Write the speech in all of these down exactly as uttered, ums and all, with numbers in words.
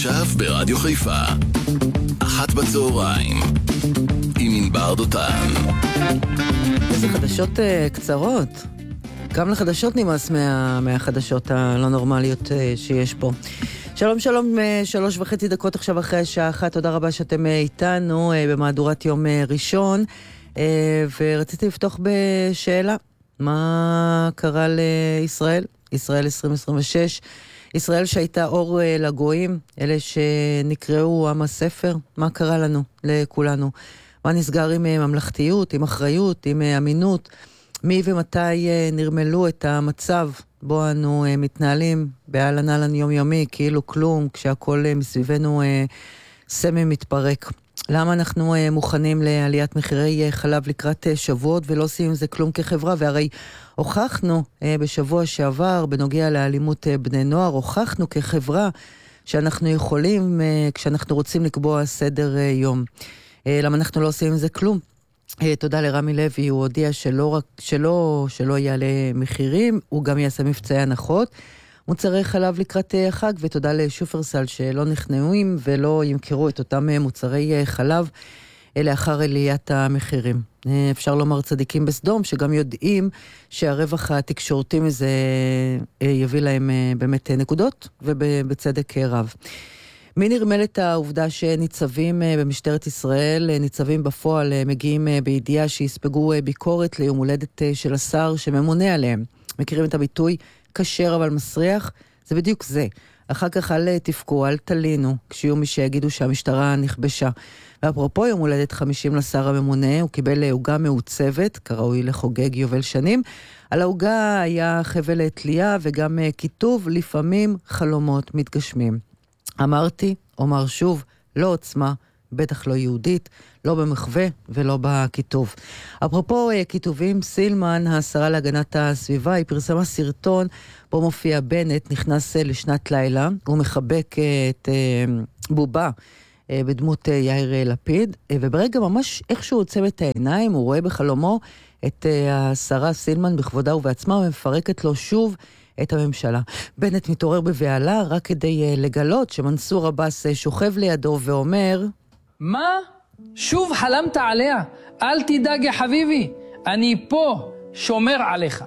עכשיו ברדיו חיפה, אחת בצהריים, עם ענבר דותן. איזה חדשות uh, קצרות. גם לחדשות נמאס מה, מהחדשות הלא נורמליות uh, שיש פה. שלום שלום, uh, שלוש וחצי דקות עכשיו אחרי השעה אחת. תודה רבה שאתם uh, איתנו uh, במהדורת יום uh, ראשון. Uh, ורציתי לפתוח בשאלה. מה קרה לישראל? ישראל עשרים עשרים ושש. ישראל שהייתה אור לגויים, אלה שנקראו עם הספר. מה קרה לנו, לכולנו? מה נסגר עם ממלכתיות, עם אחריות, עם אמינות? מי ומתי נרמלו את המצב בו אנו מתנהלים בעלן עלן יומיומי, כאילו כלום, כשהכל מסביבנו סמי מתפרק? למה אנחנו מוכנים לעליית מחירי חלב לקראת שבועות ולא עושים עם זה כלום כחברה? והרי הוכחנו בשבוע שעבר בנוגע לאלימות בני נוער, הוכחנו כחברה שאנחנו יכולים כשאנחנו רוצים לקבוע סדר יום. למה אנחנו לא עושים עם זה כלום? תודה לרמי לוי, הוא הודיע שלא רק שלא שלא יעלה מחירים, הוא גם יעשה מבצעי הנחות מוצרי חלב לקראת החג, ותודה לשופרסל שלא נכנעים ולא ימכרו את אותם מוצרי חלב לאחר עליית המחירים. אפשר לומר צדיקים בסדום, שגם יודעים שהרווח התקשורתי מזה יביא להם באמת נקודות, ובצדק רב. מי נרמל את העובדה שניצבים במשטרת ישראל, ניצבים בפועל, מגיעים בידיעה שיספגו ביקורת ליום הולדת של השר שממונה עליהם? מכירים את הביטוי כשר אבל מסריח? זה בדיוק זה. אחר כך אל תפקו, אל תלינו, כשיהיו מי שיגידו שהמשטרה נכבשה. ואפרופו יום הולדת חמישים לשר הממונה, הוא קיבל עוגה מעוצבת, כראוי לחוגג יובל שנים. על העוגה היה חבל תלייה וגם כיתוב, לפעמים חלומות מתגשמים. אמרתי, אומר שוב, לא עוצמה, בטח לא יהודית, לא במחווה ולא בכיתוב. אפרופו כיתובים, סילמן, השרה להגנת הסביבה, היא פרסמה סרטון בו מופיע בנט, נכנס לשנת לילה, הוא מחבק את בובה בדמות יאיר לפיד, וברגע ממש איכשהו עוצם את העיניים, הוא רואה בחלומו את השרה סילמן בכבודה ובעצמה, ומפרקת לו שוב את הממשלה. בנט מתעורר בבעלה רק כדי לגלות שמנסור עבאס שוכב לידו ואומר, מה? שוב חלמת עליה? אל תדאג יא חביבי, אני פה שומר עליך.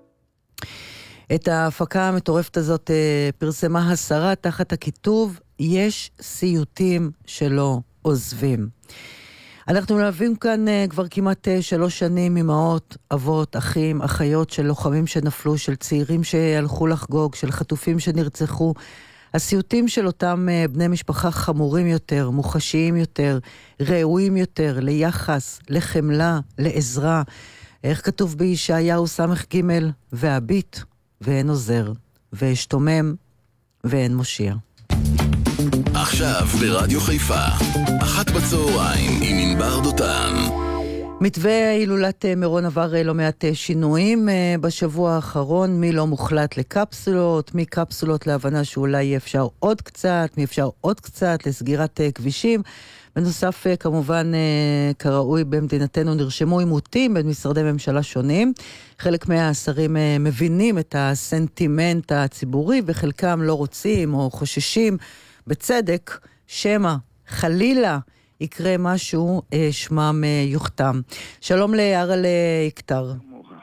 את ההפקה המטורפת הזאת פרסמה השרה תחת הכיתוב, יש סיוטים שלא עוזבים. אנחנו מלווים כאן כבר כמעט שלוש שנים ממאות, אבות, אחים, אחיות של לוחמים שנפלו, של צעירים שהלכו לחגוג, של חטופים שנרצחו. הסיוטים של אותם בני משפחה חמורים יותר, מוחשיים יותר, ראויים יותר, ליחס, לחמלה, לעזרה. איך כתוב בישעיהו סמך ג' והביט ואין עוזר, ואשתומם ואין מושיע. עכשיו ברדיו חיפה, אחת בצהריים עם ענבר דותן. מתווה הילולת מירון עבר לא מעט שינויים בשבוע האחרון, מי לא מוחלט לקפסולות, מי קפסולות להבנה שאולי אפשר עוד קצת, מי אפשר עוד קצת לסגירת כבישים. בנוסף, כמובן, כראוי במדינתנו נרשמו עימותים בין משרדי ממשלה שונים. חלק מהשרים מבינים את הסנטימנט הציבורי, וחלקם לא רוצים או חוששים בצדק, שמה, חלילה, יקרה משהו, שמם יוחתם. שלום ליערל יקטר.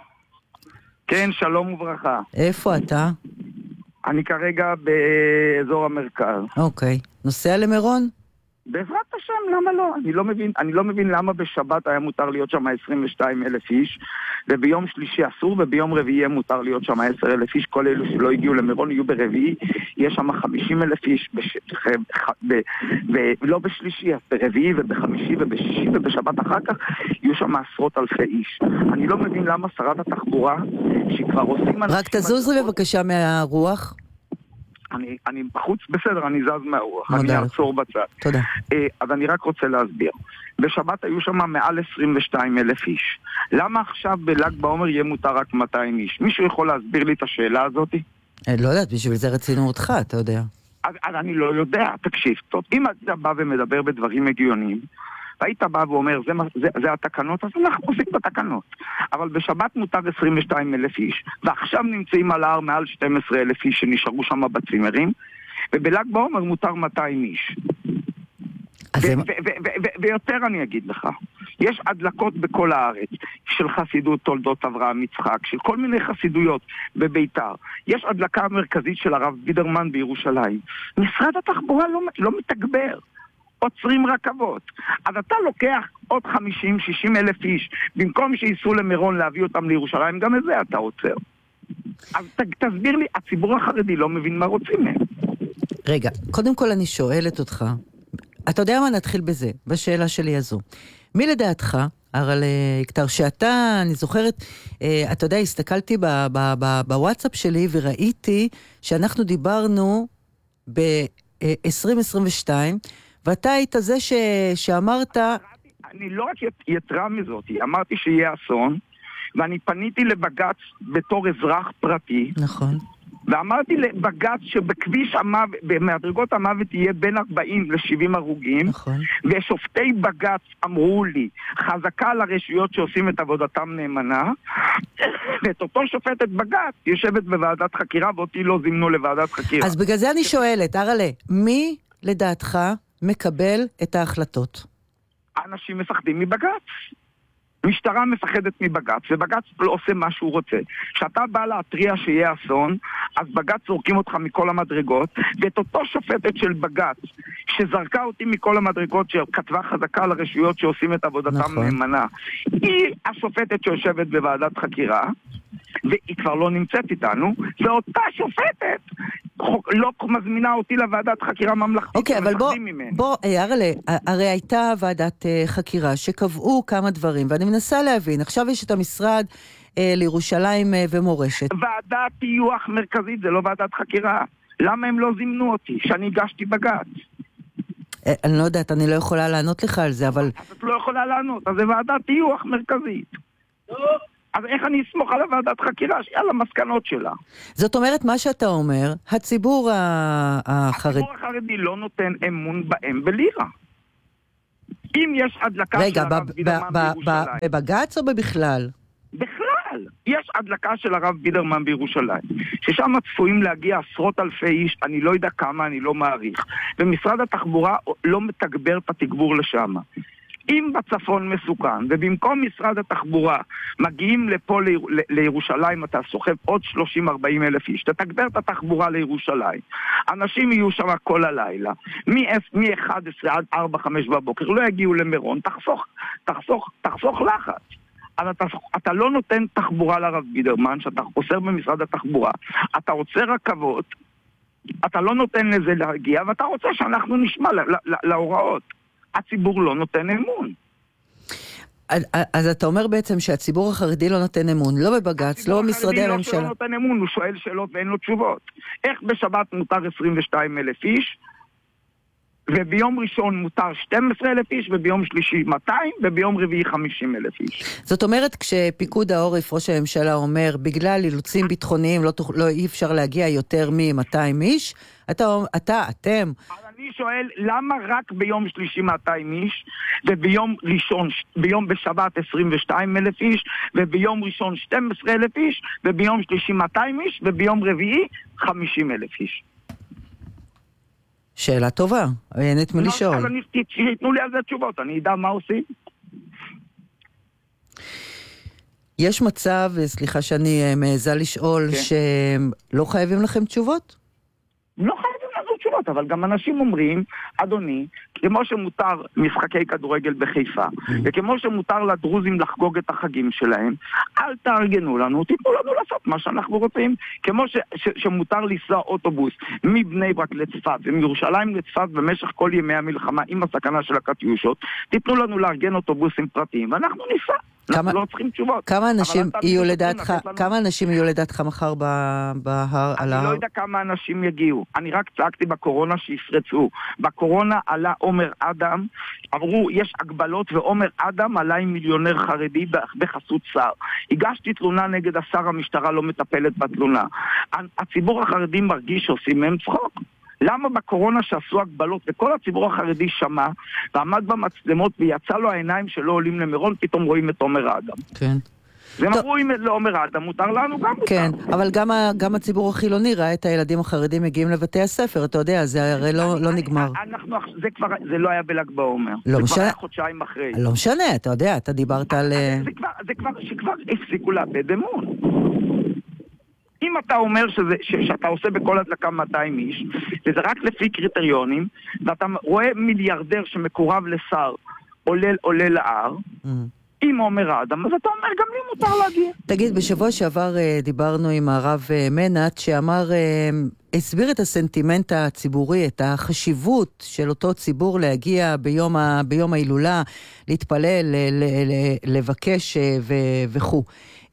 כן, שלום וברכה. איפה אתה? אני כרגע באזור המרכז. אוקיי. נוסע למירון? בעזרת השם, למה לא? אני לא מבין, אני לא מבין למה בשבת היה מותר להיות שם עשרים ושתיים אלף איש, וביום שלישי אסור, וביום רביעי יהיה מותר להיות שם עשרה אלף איש. כל אלו שלא הגיעו למירון יהיו ברביעי, יש שם חמישים אלף איש, בש... ב... ולא בשלישי, אז ברביעי ובחמישי ובשישי ובשבת אחר כך יהיו שם עשרות אלפי איש. אני לא מבין למה שרת התחבורה, שכבר עושים... רק תזוז לי בבקשה מהרוח. אני, אני בחוץ, בסדר, אני זז מהרוח, אני אעצור בצד. תודה. אז אני רק רוצה להסביר. בשבת היו שם מעל עשרים ושתיים אלף איש. למה עכשיו בל"ג בעומר יהיה מותר רק מאתיים איש? מישהו יכול להסביר לי את השאלה הזאת? לא יודעת, בשביל זה רצינו אותך, אתה יודע. אז, אז אני לא יודע, תקשיב טוב. אם אתה בא ומדבר בדברים הגיוניים, והיית בא ואומר, זה, זה, זה התקנות, אז אנחנו עושים בתקנות. אבל בשבת מותר עשרים ושתיים אלף איש, ועכשיו נמצאים על ההר מעל שנים עשר אלף איש שנשארו שם בצימרים, ובל"ג בעומר מותר מאתיים איש. ויותר אני אגיד לך, יש הדלקות בכל הארץ של חסידות תולדות אברהם יצחק, של כל מיני חסידויות בביתר. יש הדלקה המרכזית של הרב וידרמן בירושלים. משרד התחבורה לא, לא מתגבר, עוצרים רכבות. אז אתה לוקח עוד חמישים שישים אלף איש, במקום שייסעו למירון להביא אותם לירושלים, גם את זה אתה עוצר. אז ת, תסביר לי, הציבור החרדי לא מבין מה רוצים מהם. רגע, קודם כל אני שואלת אותך, אתה יודע מה, נתחיל בזה, בשאלה שלי הזו. מי לדעתך, הרל יקטר, שאתה, אני זוכרת, אתה יודע, הסתכלתי בוואטסאפ שלי וראיתי שאנחנו דיברנו ב-עשרים עשרים ושתיים, ואתה היית זה שאמרת... אני לא רק יתרה מזאת, אמרתי שיהיה אסון, ואני פניתי לבג"ץ בתור אזרח פרטי. נכון. ואמרתי לבג"ץ שבכביש המוות, במדרגות המוות יהיה בין ארבעים לשבעים הרוגים. נכון. ושופטי בג"ץ אמרו לי, חזקה על הרשויות שעושים את עבודתם נאמנה, ואת אותו שופטת בג"ץ יושבת בוועדת חקירה, ואותי לא זימנו לוועדת חקירה. אז בגלל זה אני שואלת, הרלה, מי לדעתך מקבל את ההחלטות? אנשים מפחדים מבג"ץ. משטרה מפחדת מבג"ץ, ובג"ץ לא עושה מה שהוא רוצה. כשאתה בא להטריע שיהיה אסון, אז בג"ץ זורקים אותך מכל המדרגות, ואת אותו שופטת של בג"ץ, שזרקה אותי מכל המדרגות, שכתבה חזקה על הרשויות שעושים את עבודתם נכון. נאמנה, היא השופטת שיושבת בוועדת חקירה, והיא כבר לא נמצאת איתנו, ואותה שופטת לא מזמינה אותי לוועדת חקירה ממלכתית. אוקיי, אבל בוא, בוא, הרלה, הרי הייתה ועדת חקירה שקבעו כמה דברים, ואני מנסה להבין, עכשיו יש את המשרד אה, לירושלים אה, ומורשת. ועדת טיוח מרכזית, זה לא ועדת חקירה. למה הם לא זימנו אותי? שאני הגשתי בג"ץ. אה, אני לא יודעת, אני לא יכולה לענות לך על זה, אבל... אז את לא יכולה לענות, אז זה ועדת טיוח מרכזית. אז איך אני אסמוך על הוועדת חקירה? על המסקנות שלה. זאת אומרת, מה שאתה אומר, הציבור החרדי... הציבור החרדי לא נותן אמון בהם בלירה. אם יש הדלקה רגע, של הרב וידרמן בירושלים... רגע, בבג"ץ או בכלל? בכלל. יש הדלקה של הרב וידרמן בירושלים, ששם צפויים להגיע עשרות אלפי איש, אני לא יודע כמה, אני לא מעריך. ומשרד התחבורה לא מתגבר את התגבור לשם. אם בצפון מסוכן, ובמקום משרד התחבורה מגיעים לפה לירושלים, אתה סוחב עוד שלושים ארבעים אלף איש, תתגבר את התחבורה לירושלים. אנשים יהיו שם כל הלילה, מ-אחת עשרה עד ארבע חמש בבוקר, לא יגיעו למירון, תחסוך, תחסוך, תחסוך לחץ. אז אתה, אתה לא נותן תחבורה לרב וידרמן, שאתה עושה במשרד התחבורה, אתה עוצר רכבות, אתה לא נותן לזה להגיע, ואתה רוצה שאנחנו נשמע לה, לה, להוראות. הציבור לא נותן אמון. אז אתה אומר בעצם שהציבור החרדי לא נותן אמון, לא בבג"ץ, לא במשרדי הממשלה. הציבור החרדי לא נותן אמון, הוא שואל שאלות ואין לו תשובות. איך בשבת מותר עשרים ושתיים אלף איש, וביום ראשון מותר שנים עשר אלף איש, וביום שלישי מאתיים, וביום רביעי חמישים אלף איש. זאת אומרת, כשפיקוד העורף, ראש הממשלה אומר, בגלל אילוצים ביטחוניים לא, לא אי אפשר להגיע יותר מ-מאתיים איש, אתה, אתה, אתם... אני שואל, למה רק ביום שלישי מאתיים איש, וביום ראשון, ביום בשבת עשרים ושתיים אלף איש, וביום ראשון שנים עשר אלף איש, וביום שלישי מאתיים איש, וביום רביעי חמישים אלף איש? שאלה טובה, עיינת מלשאול. אבל שיתנו לי על זה תשובות, אני יודע מה עושים. יש מצב, סליחה שאני מעזה לשאול, שלא חייבים לכם תשובות? לא חייבים לנו תשובות, אבל גם אנשים אומרים, אדוני, כמו שמותר משחקי כדורגל בחיפה, וכמו שמותר לדרוזים לחגוג את החגים שלהם, אל תארגנו לנו, תיתנו לנו לעשות מה שאנחנו רוצים. כמו ש, ש, שמותר לנסוע אוטובוס מבני ברק לצפת ומירושלים לצפת במשך כל ימי המלחמה עם הסכנה של הקטיושות, תיתנו לנו לארגן אוטובוסים פרטיים, ואנחנו ניסע. אנחנו לא צריכים תשובות. כמה אנשים יהיו לדעתך, כמה אנשים יהיו לדעתך מחר בהר על ההר? אני לא יודע כמה אנשים יגיעו. אני רק צעקתי בקורונה שיפרצו. בקורונה עלה עומר אדם, אמרו יש הגבלות, ועומר אדם עלה עם מיליונר חרדי בחסות שר. הגשתי תלונה נגד השר, המשטרה לא מטפלת בתלונה. הציבור החרדי מרגיש שעושים מהם צחוק. למה בקורונה שעשו הגבלות וכל הציבור החרדי שמע ועמד במצלמות ויצא לו העיניים שלא עולים למירון, פתאום רואים את עומר אדם? כן. והם אמרו, אם לעומר אדם מותר לנו, גם מותר. כן, אבל גם, גם הציבור החילוני ראה את הילדים החרדים מגיעים לבתי הספר, אתה יודע, זה הרי לא, אני, לא אני, נגמר. אנחנו, זה כבר, זה לא היה בל"ג בעומר. לא זה משנה. כבר היה חודשיים אחרי. לא משנה, אתה יודע, אתה דיברת על... זה כבר, זה כבר, שכבר הפסיקו לאבד אמון. אם אתה אומר שזה, ש, שאתה עושה בכל הדלקה מאתיים איש, וזה רק לפי קריטריונים, ואתה רואה מיליארדר שמקורב לשר, עולה, עולה להר, mm. אם אומר אדם, אז אתה אומר, גם לי מותר להגיע. תגיד, בשבוע שעבר דיברנו עם הרב מנת, שאמר, הסביר את הסנטימנט הציבורי, את החשיבות של אותו ציבור להגיע ביום, ה, ביום ההילולה, להתפלל, ל, ל, ל, לבקש ו, וכו'.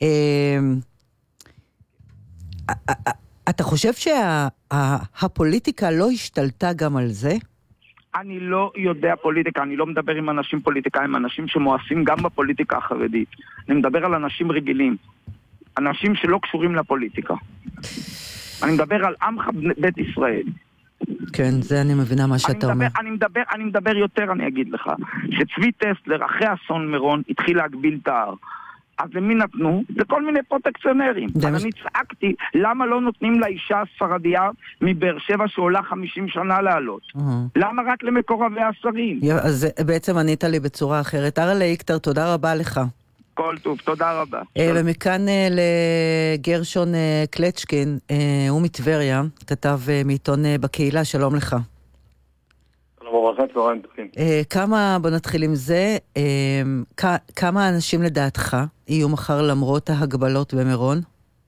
אתה חושב שהפוליטיקה לא השתלטה גם על זה? אני לא יודע פוליטיקה, אני לא מדבר עם אנשים פוליטיקאים, אנשים שמואסים גם בפוליטיקה החרדית. אני מדבר על אנשים רגילים, אנשים שלא קשורים לפוליטיקה. אני מדבר על עמך בית ישראל. כן, זה אני מבינה מה שאתה אומר. אני מדבר, אני מדבר יותר, אני אגיד לך, שצבי טסלר אחרי אסון מירון התחיל להגביל את ההר. אז למי נתנו? לכל מיני פרוטקציונרים. אז אני צעקתי, למה לא נותנים לאישה הספרדיה מבאר שבע שעולה חמישים שנה לעלות? למה רק למקורבי השרים? אז בעצם ענית לי בצורה אחרת. ארלה איקטר, תודה רבה לך. כל טוב, תודה רבה. ומכאן לגרשון קלצ'קין, הוא מטבריה, כתב מעיתון בקהילה, שלום לך. כמה, בוא נתחיל עם זה, כמה אנשים לדעתך יהיו מחר למרות ההגבלות במירון?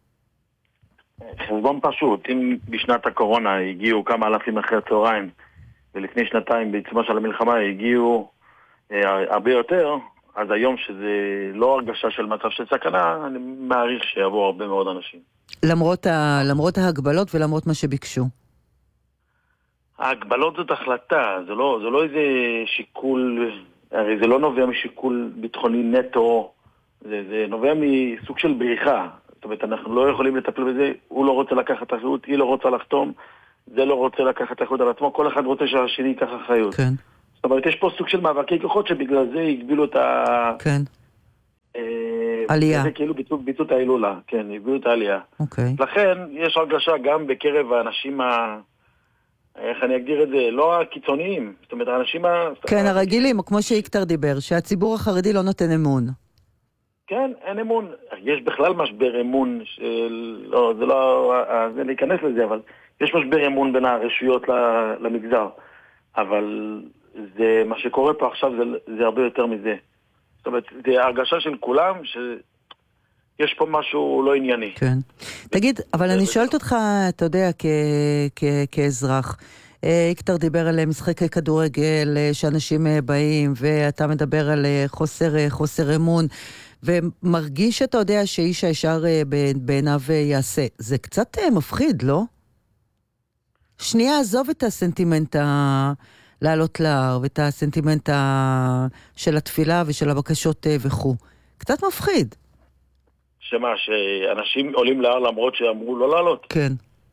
חשבון פשוט, אם בשנת הקורונה הגיעו כמה אלפים אחרי הצהריים, ולפני שנתיים בעיצומה של המלחמה הגיעו הרבה יותר, אז היום שזה לא הרגשה של מצב של סכנה, אני מעריך שיבואו הרבה מאוד אנשים. למרות, ה, למרות ההגבלות ולמרות מה שביקשו? ההגבלות זאת החלטה, זה לא, זה לא איזה שיקול, הרי זה לא נובע משיקול ביטחוני נטו, זה, זה נובע מסוג של בריחה. זאת אומרת, אנחנו לא יכולים לטפל בזה, הוא לא רוצה לקחת אחריות, היא לא רוצה לחתום, זה לא רוצה לקחת אחריות על עצמו, כל אחד רוצה שהשני ייקח אחריות. כן. זאת אומרת, יש פה סוג של מאבקי כוחות שבגלל זה הגבילו את ה... כן. אה, עלייה. זה כאילו ביטו, ביטו את ההילולה, כן, הגבילו את העלייה. אוקיי. לכן, יש הרגשה גם בקרב האנשים ה... איך אני אגדיר את זה? לא הקיצוניים. זאת אומרת, האנשים ה... כן, הרגילים, כמו שאיקטר דיבר, שהציבור החרדי לא נותן אמון. כן, אין אמון. יש בכלל משבר אמון, של... לא, זה לא... זה להיכנס לזה, אבל יש משבר אמון בין הרשויות למגזר. אבל זה, מה שקורה פה עכשיו זה, זה הרבה יותר מזה. זאת אומרת, זה הרגשה של כולם שיש פה משהו לא ענייני. כן. תגיד, אבל אני שואלת אותך, אתה יודע, כ- כ- כאזרח, איקטר דיבר על משחקי כדורגל, שאנשים באים, ואתה מדבר על חוסר, חוסר אמון, ומרגיש שאתה יודע שאיש הישר בעיניו יעשה. זה קצת מפחיד, לא? שנייה, עזוב את הסנטימנט ה... לעלות להר, ואת הסנטימנט ה... של התפילה ושל הבקשות וכו'. קצת מפחיד. שמה, שאנשים עולים להר למרות שאמרו לא לעלות? כן.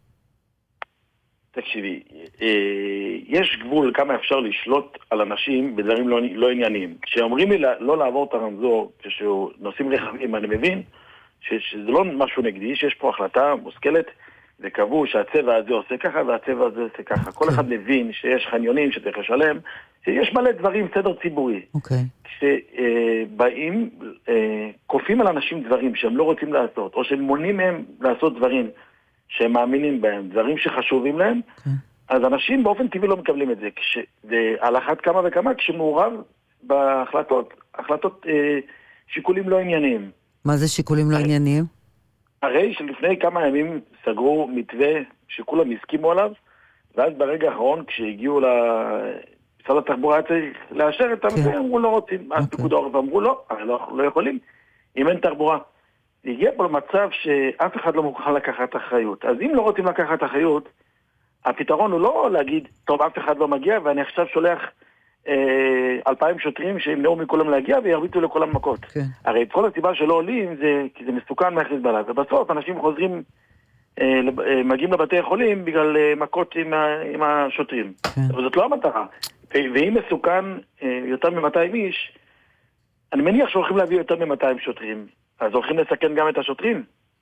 תקשיבי, יש גבול כמה אפשר לשלוט על אנשים בדברים לא, לא ענייניים. כשאומרים לי לא לעבור את הרמזור, כשנוסעים רכבים, אני מבין שזה לא משהו נגדי, שיש פה החלטה מושכלת, וקבעו שהצבע הזה עושה ככה והצבע הזה עושה ככה. כל אחד מבין שיש חניונים שצריך לשלם, שיש מלא דברים, סדר ציבורי. אוקיי. כשבאים, כופים על אנשים דברים שהם לא רוצים לעשות, או שהם מונעים מהם לעשות דברים שהם מאמינים בהם, דברים שחשובים להם, אז אנשים באופן טבעי לא מקבלים את זה. על אחת כמה וכמה כשמעורב בהחלטות, החלטות שיקולים לא ענייניים. מה זה שיקולים לא ענייניים? הרי שלפני כמה ימים סגרו מתווה שכולם הסכימו עליו, ואז ברגע האחרון כשהגיעו למשרד התחבורה צריך לאשר את המתווה, אמרו לא רוצים. אז פיקוד העורף אמרו לא, הרי אנחנו לא יכולים, אם אין תחבורה. הגיע פה למצב שאף אחד לא מוכן לקחת אחריות. אז אם לא רוצים לקחת אחריות, הפתרון הוא לא להגיד, טוב, אף אחד לא מגיע, ואני עכשיו שולח אה, אלפיים שוטרים שימנעו מכולם להגיע וירביצו לכולם מכות. כן. הרי כל הסיבה שלא עולים זה כי זה מסוכן מהחיזבאללה, ובסוף אנשים חוזרים, אה, מגיעים לבתי חולים בגלל אה, מכות עם, עם השוטרים. כן. אבל זאת לא המטרה. ואם מסוכן אה, יותר מ-מאתיים איש, אני מניח שהולכים להביא יותר מ-מאתיים שוטרים. אז הולכים לסכן גם את השוטרים.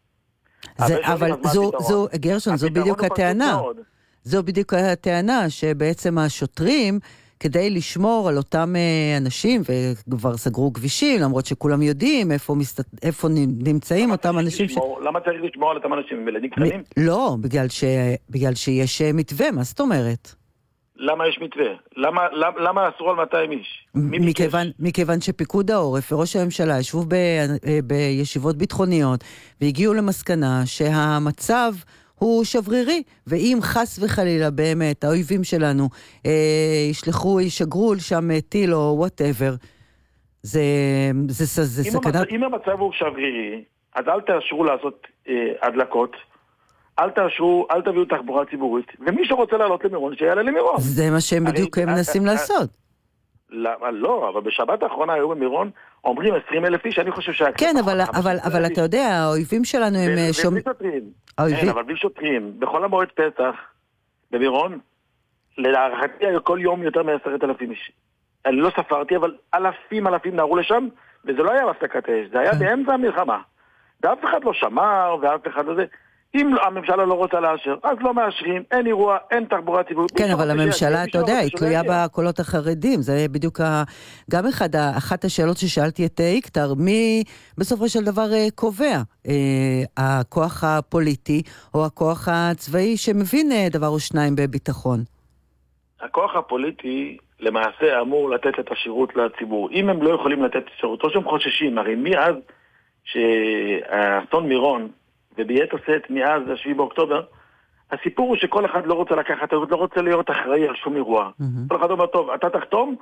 אבל זו, זו, גרשון, זו בדיוק הטענה. זו בדיוק הטענה, שבעצם השוטרים, כדי לשמור על אותם אנשים, וכבר סגרו כבישים, למרות שכולם יודעים איפה, מסת... איפה נמצאים אותם אנשים. ש... למה צריך לשמור על אותם אנשים? ילדים קטנים? לא, בגלל, ש... בגלל שיש מתווה, מה זאת אומרת? למה יש מתווה? למה, למה, למה אסור על מאתיים איש? מכיוון, מכיוון שפיקוד העורף וראש הממשלה ישבו ב... בישיבות ביטחוניות, והגיעו למסקנה שהמצב הוא שברירי, ואם חס וחלילה באמת האויבים שלנו אה, ישלחו, ישגרו שם טיל או whatever, זה, זה, זה, זה אם סכנת... המצב, אם המצב הוא שברירי, אז אל תאשרו לעשות אה, הדלקות, אל תאשרו, אל תביאו תחבורה ציבורית, ומי שרוצה לעלות למירון, שיעלה למירון. זה מה שהם בדיוק הרי, מנסים אה, לעשות. לא, לא, אבל בשבת האחרונה היו במירון, אומרים עשרים אלף איש, אני חושב שה... כן, אבל, אבל, אבל אתה יודע, האויבים שלנו הם... ובלי שוטרים. כן, אבל בלי שוטרים. בכל המועד פסח, במירון, להערכתי כל יום יותר מעשרת אלפים איש. אני לא ספרתי, אבל אלפים אלפים נערו לשם, וזה לא היה בהפסקת אש, זה היה באמצע המלחמה. ואף אחד לא שמר, ואף אחד לא זה... אם הממשלה לא רוצה לאשר, אז לא מאשרים, אין אירוע, אין תחבורה ציבורית. כן, אבל הממשלה, אתה יודע, היא תלויה בקולות החרדים, זה בדיוק גם אחת השאלות ששאלתי את איקטר, מי בסופו של דבר קובע, הכוח הפוליטי או הכוח הצבאי שמבין דבר או שניים בביטחון? הכוח הפוליטי למעשה אמור לתת את השירות לציבור. אם הם לא יכולים לתת את השירות, או שהם חוששים, הרי מאז שהאסון מירון, וביתר שאת מאז השביעי באוקטובר, הסיפור הוא שכל אחד לא רוצה לקחת, לא רוצה להיות אחראי על שום אירוע. Mm-hmm. כל אחד אומר, טוב, אתה תחתום,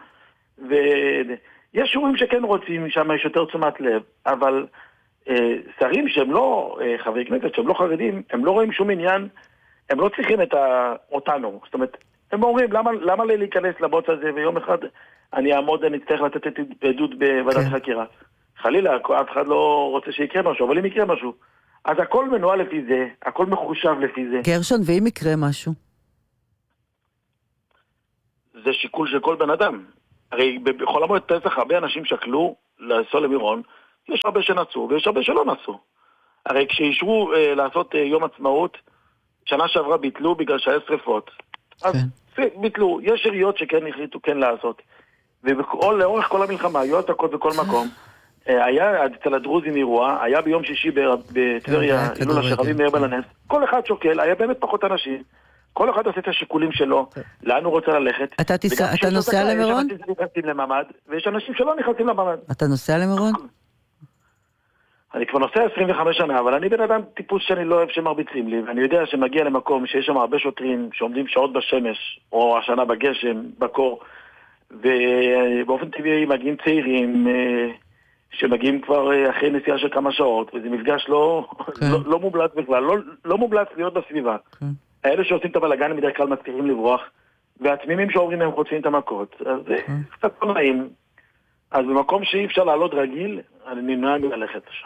ויש אירועים שכן רוצים, שם יש יותר תשומת לב, אבל אה, שרים שהם לא אה, חברי כנסת, שהם לא חרדים, הם לא רואים שום עניין, הם לא צריכים את ה... אותנו. זאת אומרת, הם אומרים, למה, למה לי להיכנס לבוץ הזה, ויום אחד אני אעמוד, אני צריך לתת את עדות בוועדת okay. חקירה. חלילה, אף אחד לא רוצה שיקרה משהו, אבל אם יקרה משהו, אז הכל מנוהל לפי זה, הכל מחושב לפי זה. גרשון, ואם יקרה משהו? זה שיקול של כל בן אדם. הרי בכל המועד פסח הרבה אנשים שקלו לנסוע למירון, יש הרבה שנצאו ויש הרבה שלא נצאו. הרי כשישרו אה, לעשות אה, יום עצמאות, שנה שעברה ביטלו בגלל שהיה שריפות. אז כן. ביטלו, יש עיריות שכן החליטו כן לעשות. ולאורך כל המלחמה, היו עתקות בכל מקום, היה אצל הדרוזים אירוע, היה ביום שישי בטבריה, אילול השרבים מאיר בלנס, כל אחד שוקל, היה באמת פחות אנשים, כל אחד עושה את השיקולים שלו, לאן הוא רוצה ללכת. אתה נוסע למירון? יש אנשים שנכנסים לממד, ויש אנשים שלא נכנסים לממד. אתה נוסע למירון? אני כבר נוסע עשרים וחמש שנה, אבל אני בן אדם טיפוס שאני לא אוהב שמרביצים לי, ואני יודע שמגיע למקום שיש שם הרבה שוטרים שעומדים שעות בשמש, או השנה בגשם, בקור, ובאופן טבעי מגיעים צעירים, שמגיעים כבר אחרי נסיעה של כמה שעות, וזה מפגש לא, כן. לא, לא מובלץ בכלל, לא, לא מובלץ להיות בסביבה. כן. האלה שעושים את הבלגן בדרך כלל מצליחים לברוח, והתמימים שאומרים הם חוצים את המכות. אז זה כן. קצת לא נעים. אז במקום שאי אפשר לעלות רגיל, אני נמנע מללכת שם.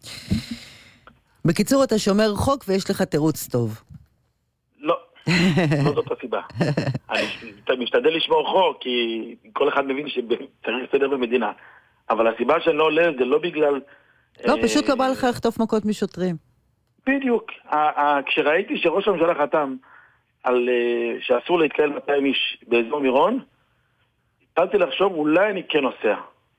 בקיצור, אתה שומר חוק ויש לך תירוץ טוב. לא, לא זאת הסיבה. אני משתדל לשמור חוק, כי כל אחד מבין שצריך סדר במדינה. אבל הסיבה שאני לא עולה זה לא בגלל... לא, פשוט לא בא לך לחטוף מכות משוטרים. בדיוק. כשראיתי שראש הממשלה חתם על שאסור להתקהל מאתיים איש באזור מירון, התחלתי לחשוב אולי אני כן נוסע.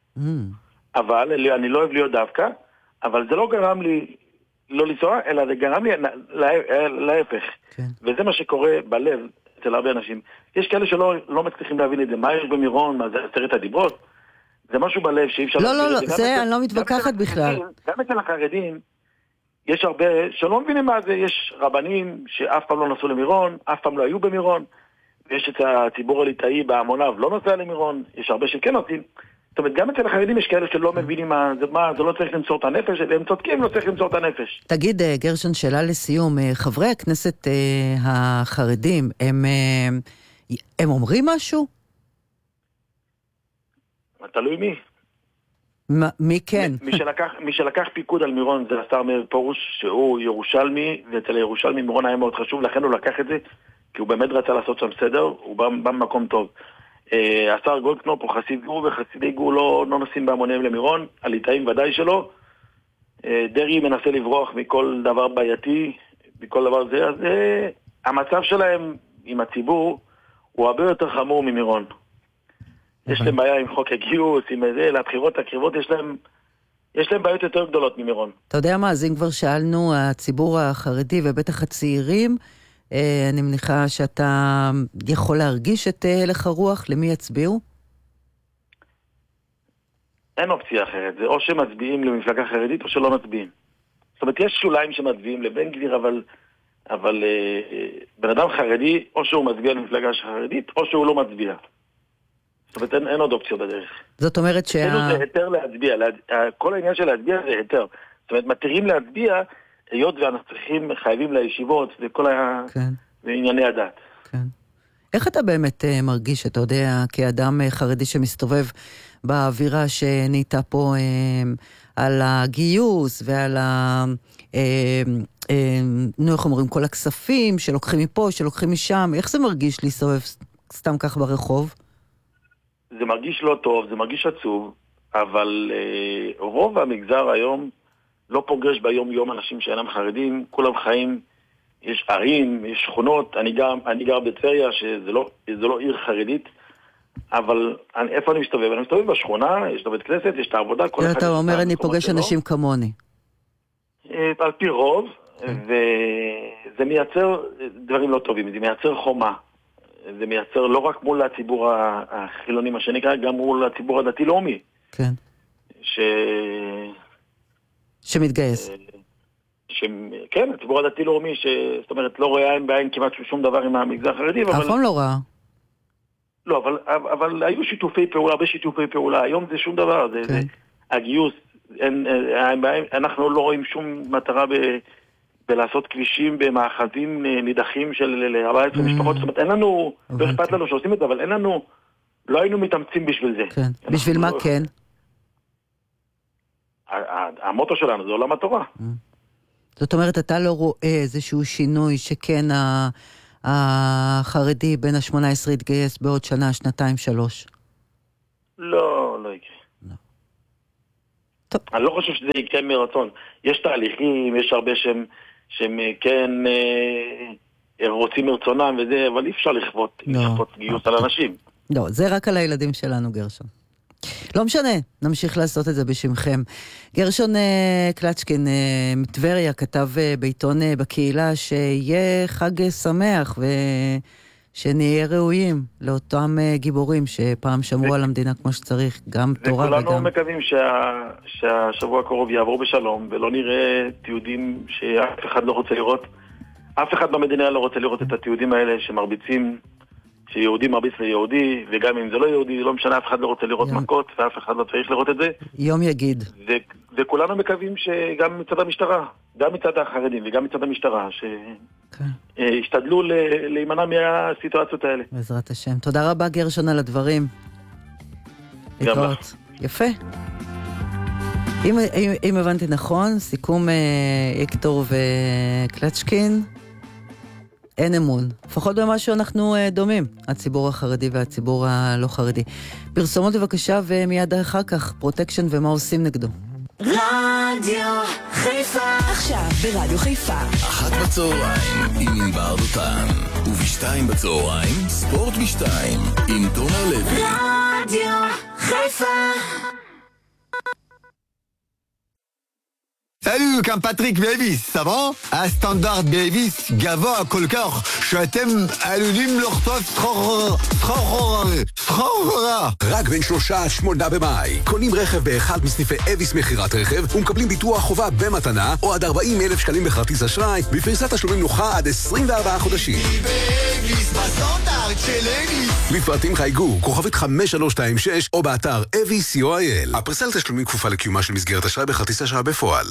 אבל אני לא אוהב להיות דווקא, אבל זה לא גרם לי לא לנסוע, אלא זה גרם לי להפך. וזה מה שקורה בלב אצל הרבה אנשים. יש כאלה שלא מצליחים להבין את זה. מה יש במירון? מה זה עשרת הדיברות? זה משהו בלב שאי אפשר... לא, לא, לא, זה אני לא מתווכחת בכלל. גם אצל החרדים, יש הרבה שלא מבינים מה זה, יש רבנים שאף פעם לא נסעו למירון, אף פעם לא היו במירון, ויש את הציבור הליטאי בהמוניו לא נוסע למירון, יש הרבה שכן נוסעים. זאת אומרת, גם אצל החרדים יש כאלה שלא מבינים מה, זה לא צריך למצוא את הנפש, והם צודקים, לא צריך למצוא את הנפש. תגיד, גרשון, שאלה לסיום, חברי הכנסת החרדים, הם אומרים משהו? תלוי מי. מה, מי כן? מי שלקח, מי שלקח פיקוד על מירון זה השר מאיר פרוש, שהוא ירושלמי, ואצל הירושלמי מירון היה מאוד חשוב, לכן הוא לקח את זה, כי הוא באמת רצה לעשות שם סדר, הוא בא, בא במקום טוב. אה, השר גולדקנופ הוא חסיד גור, וחסידי גור לא, לא נוסעים בהמוניהם למירון, הליטאים ודאי שלא. דרי מנסה לברוח מכל דבר בעייתי, מכל דבר זה, אז המצב שלהם עם הציבור הוא הרבה יותר חמור ממירון. יש להם בעיה עם חוק הגיוס, עם זה, לבחירות הקריבות יש להם, יש להם בעיות יותר גדולות ממירון. אתה יודע מה, אז אם כבר שאלנו, הציבור החרדי ובטח הצעירים, אני מניחה שאתה יכול להרגיש את הלך הרוח, למי יצביעו? אין אופציה אחרת, זה או שמצביעים למפלגה חרדית או שלא מצביעים. זאת אומרת, יש שוליים שמצביעים לבן גביר, אבל, אבל אה, בן אדם חרדי, או שהוא מצביע למפלגה חרדית, או שהוא לא מצביע. זאת אומרת, אין, אין עוד אופציה בדרך. זאת אומרת שה... אצלנו זה היתר להצביע, לה... כל העניין של להצביע זה היתר. זאת אומרת, מתירים להצביע, היות ואנחנו צריכים, חייבים לישיבות, וכל ה... כן. וענייני הדת. כן. איך אתה באמת uh, מרגיש, אתה יודע, כאדם uh, חרדי שמסתובב באווירה שנהייתה פה uh, על הגיוס ועל ה... Uh, uh, נו, איך אומרים, כל הכספים שלוקחים מפה, שלוקחים משם, איך זה מרגיש להסתובב סתם כך ברחוב? זה מרגיש לא טוב, זה מרגיש עצוב, אבל uh, רוב המגזר היום לא פוגש ביום יום אנשים שאינם חרדים, כולם חיים, יש ערים, יש שכונות, אני גר, אני גר בטבריה, שזה לא, זה לא עיר חרדית, אבל אני, איפה אני מסתובב? אני מסתובב בשכונה, יש בית כנסת, יש את העבודה, כל אחד... אתה אומר, אני פוגש אנשים כמוני. על פי רוב, וזה מייצר דברים לא טובים, זה מייצר חומה. זה מייצר לא רק מול הציבור החילוני, מה שנקרא, גם מול הציבור הדתי-לאומי. כן. ש... שמתגייס. ש... כן, הציבור הדתי-לאומי, ש... זאת אומרת, לא רואה עין בעין כמעט שום דבר עם המגזר החרדי, אבל... אף פעם לא ראה. לא, אבל, אבל היו שיתופי פעולה, הרבה שיתופי פעולה. היום זה שום דבר, זה, זה הגיוס. אין, אין, אנחנו לא רואים שום מטרה ב... ולעשות כבישים במאחזים נידחים של ארבע עשרה משפחות. זאת אומרת, אין לנו, לא אכפת לנו שעושים את זה, אבל אין לנו, לא היינו מתאמצים בשביל זה. כן. בשביל מה כן? המוטו שלנו זה עולם התורה. זאת אומרת, אתה לא רואה איזשהו שינוי שכן החרדי בין ה-שמונה עשרה יתגייס בעוד שנה, שנתיים, שלוש? לא, לא יקרה. אני לא חושב שזה יקרה מרצון. יש תהליכים, יש הרבה שהם, שהם כן אה, רוצים מרצונם וזה, אבל אי אפשר לכפות, לא. לכפות גיוס על אנשים. לא, זה רק על הילדים שלנו, גרשון. לא משנה, נמשיך לעשות את זה בשמכם. גרשון אה, קלצ'קין אה, מטבריה כתב אה, בעיתון אה, בקהילה שיהיה חג שמח ושנהיה ראויים לאותם אה, גיבורים שפעם שמרו ו... על המדינה כמו שצריך, גם תורה וגם... וכולנו מקווים שה... שהשבוע הקרוב יעבור בשלום ולא נראה תיעודים שאף אחד לא רוצה לראות. אף אחד במדינה לא רוצה לראות את התיעודים האלה שמרביצים, שיהודי מרביץ ליהודי, וגם אם זה לא יהודי, לא משנה, אף אחד לא רוצה לראות יום. מכות, ואף אחד לא צריך לראות את זה. יום יגיד. ו- וכולנו מקווים שגם מצד המשטרה, גם מצד החרדים וגם מצד המשטרה, שישתדלו okay. ל- להימנע מהסיטואציות האלה. בעזרת השם. תודה רבה גרשון על הדברים. להתראות. יפה. אם, אם, אם הבנתי נכון, סיכום אה, אקטור וקלצ'קין, אין אמון. לפחות במה שאנחנו אה, דומים, הציבור החרדי והציבור הלא חרדי. פרסומות בבקשה ומיד אחר כך, פרוטקשן ומה עושים נגדו. רדיו חיפה. עכשיו ברדיו חיפה. אחת בצהריים עם ענבר דותן. ובשתיים בצהריים, ספורט בשתיים עם תומר לוי. רדיו חיפה. Salut, comme Patrick Davis, ça va? Un standard Davis, גבוה כל כך, שאתם עלולים לחטוף סחרחורה. סחרחורה. רק בין שלושה עד שמונה במאי. קונים רכב באחד מסניפי אביס מחירת רכב, ומקבלים ביטוח חובה במתנה, או עד ארבעים אלף שקלים בכרטיס אשראי, בפריסת תשלומים נוחה עד עשרים וארבעה חודשים. באביס, בסטנדרט של אביס. לפרטים חייגו, כוכבית חמש שלוש שתיים שש, או באתר אביס סי או איי אל. הפריסה לתשלומים כפופה לקיומה של מסגרת אשראי בכרטיס אשראי בפועל.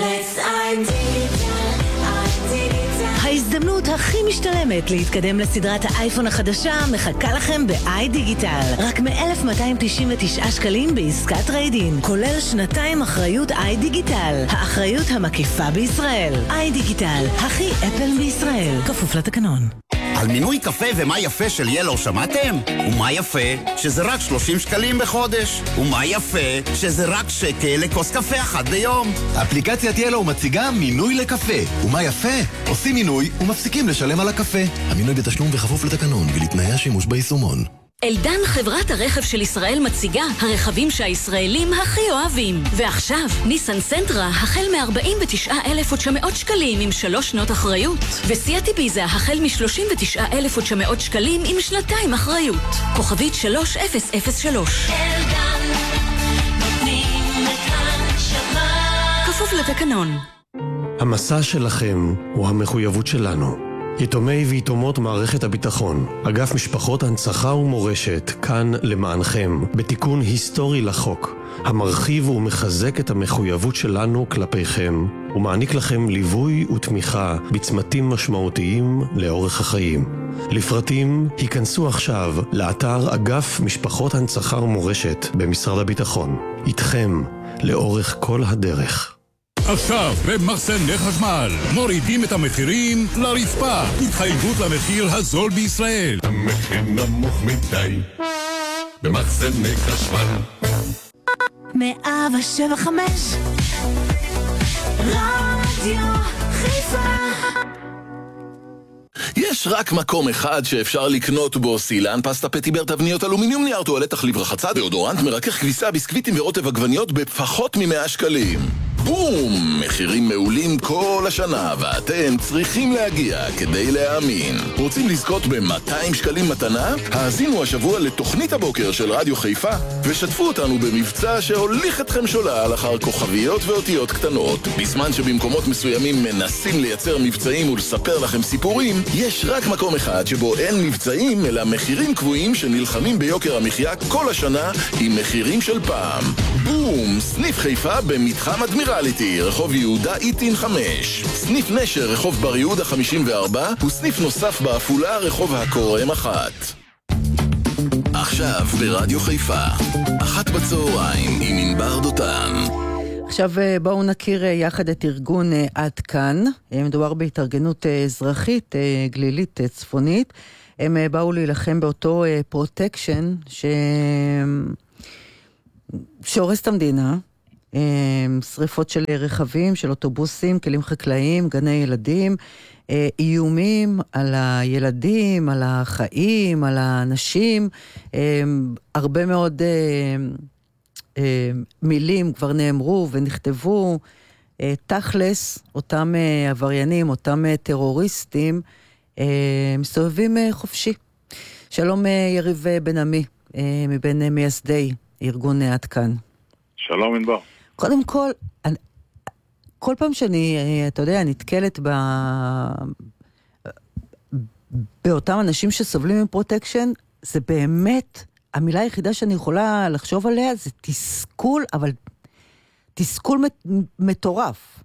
ההזדמנות הכי משתלמת להתקדם לסדרת האייפון החדשה מחכה לכם ב-איי דיגיטל. רק מ-אלף מאתיים תשעים ותשעה שקלים בעסקת ריידין, כולל שנתיים אחריות איי דיגיטל, האחריות המקיפה בישראל. איי דיגיטל, הכי אפל בישראל, כפוף לתקנון. על מינוי קפה ומה יפה של ילו שמעתם? ומה יפה? שזה רק שלושים שקלים בחודש. ומה יפה? שזה רק שקל לכוס קפה אחת ביום. אפליקציית ילו מציגה מינוי לקפה. ומה יפה? עושים מינוי ומפסיקים לשלם על הקפה. המינוי בתשלום בכפוף לתקנון ולתנאי השימוש ביישומון. אלדן, חברת הרכב של ישראל, מציגה הרכבים שהישראלים הכי אוהבים. ועכשיו, ניסן סנטרה החל מ-ארבעים ותשעה אלף ותשע מאות שקלים עם שלוש שנות אחריות. וסיאט איביזה החל מ-שלושים ותשעה אלף ותשע מאות שקלים עם שנתיים אחריות. כוכבית שלוש אפס אפס שלוש. אלדן, נותנים את הנשמה. כפוף לתקנון. המסע שלכם הוא המחויבות שלנו. יתומי ויתומות מערכת הביטחון, אגף משפחות הנצחה ומורשת, כאן למענכם, בתיקון היסטורי לחוק, המרחיב ומחזק את המחויבות שלנו כלפיכם, ומעניק לכם ליווי ותמיכה בצמתים משמעותיים לאורך החיים. לפרטים, היכנסו עכשיו לאתר אגף משפחות הנצחה ומורשת במשרד הביטחון. איתכם, לאורך כל הדרך. עכשיו במחסני חשמל מורידים את המחירים לרצפה. התחייבות למחיר הזול בישראל. המחיר נמוך מדי במחסני חשמל. מאה שבע חמש רדיו חיפה. יש רק מקום אחד שאפשר לקנות בו סילן, פסטה פטיבר, תבניות אלומיניום, נייר טואלט, תחליף רחצה, דאודורנט, מרכך כביסה, ביסקוויטים ורוטב עגבניות בפחות מ-מאה שקלים. בום! מחירים מעולים כל השנה, ואתם צריכים להגיע כדי להאמין. רוצים לזכות ב-מאתיים שקלים מתנה? האזינו השבוע לתוכנית הבוקר של רדיו חיפה, ושתפו אותנו במבצע שהוליך אתכם שולל אחר כוכביות ואותיות קטנות. בזמן שבמקומות מסוימים מנסים לייצר מבצעים ולספר לכם סיפורים, יש רק מקום אחד שבו אין מבצעים, אלא מחירים קבועים שנלחמים ביוקר המחיה כל השנה עם מחירים של פעם. בום! סניף חיפה במתחם אדמירליטי, רחוב יהודה איטין חמש. סניף נשר, רחוב בר יהודה חמישים וארבע, וסניף נוסף באפולה, רחוב הקורם אחת. עכשיו ברדיו חיפה, אחת בצהריים עם ענבר דותן. עכשיו בואו נכיר יחד את ארגון עד כאן. מדובר בהתארגנות אזרחית גלילית צפונית. הם באו להילחם באותו פרוטקשן ש... שהורס את המדינה. שריפות של רכבים, של אוטובוסים, כלים חקלאיים, גני ילדים, איומים על הילדים, על החיים, על האנשים. הרבה מאוד מילים כבר נאמרו ונכתבו. תכלס, אותם עבריינים, אותם טרוריסטים, מסתובבים חופשי. שלום יריב בן עמי, מבין מייסדי ארגון עד כאן. שלום ענבר. קודם כל, אני, כל פעם שאני, אתה יודע, נתקלת ב... באותם אנשים שסובלים מפרוטקשן, זה באמת, המילה היחידה שאני יכולה לחשוב עליה זה תסכול, אבל תסכול מטורף.